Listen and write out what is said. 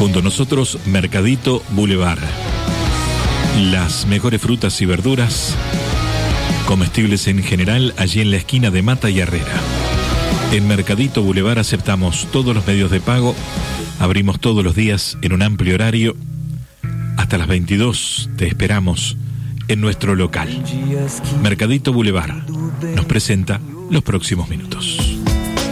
Junto a nosotros, Mercadito Boulevard. Las mejores frutas y verduras, comestibles en general, allí en la esquina de Mata y Herrera. En Mercadito Boulevard aceptamos todos los medios de pago. Abrimos todos los días en un amplio horario. Hasta las 22 te esperamos en nuestro local. Mercadito Boulevard nos presenta los próximos minutos.